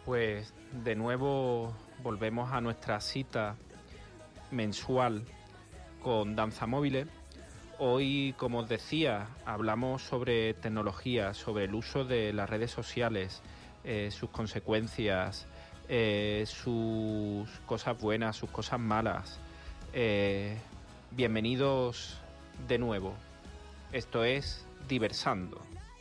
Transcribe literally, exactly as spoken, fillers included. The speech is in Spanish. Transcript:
Pues de nuevo volvemos a nuestra cita mensual con Danza Móviles. Hoy, como os decía, hablamos sobre tecnología, sobre el uso de las redes sociales, eh, sus consecuencias, eh, sus cosas buenas, sus cosas malas. Eh, bienvenidos de nuevo. Esto es Diversando.